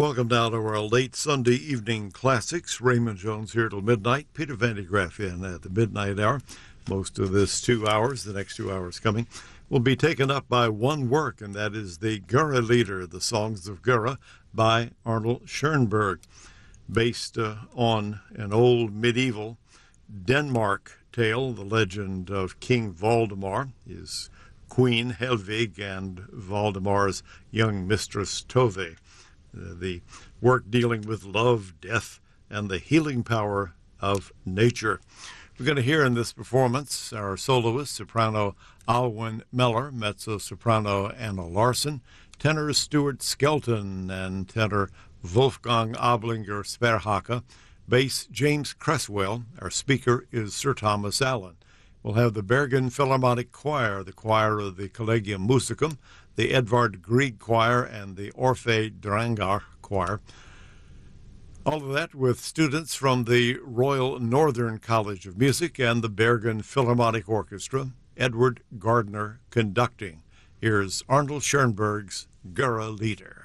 Welcome now to our late Sunday evening classics. Raymond Jones here till midnight. Peter Van de Graaff in at the midnight hour. Most of this 2 hours, the next 2 hours coming, will be taken up by one work, and that is the Gurra Lieder, the Songs of Gurra by Arnold Schoenberg, based on an old medieval Denmark tale, the legend of King Valdemar, his queen Helvig, and Valdemar's young mistress Tove. The work dealing with love, death, and the healing power of nature. We're going to hear in this performance our soloist, soprano Alwyn Meller, mezzo-soprano Anna Larson, tenor Stuart Skelton, and tenor Wolfgang Oblinger Sperhake, bass James Cresswell. Our speaker is Sir Thomas Allen. We'll have the Bergen Philharmonic Choir, the choir of the Collegium Musicum, the Edvard Grieg Choir, and the Orpheus Drangar Choir. All of that with students from the Royal Northern College of Music and the Bergen Philharmonic Orchestra, Edward Gardner conducting. Here's Arnold Schoenberg's Gurra Lieder.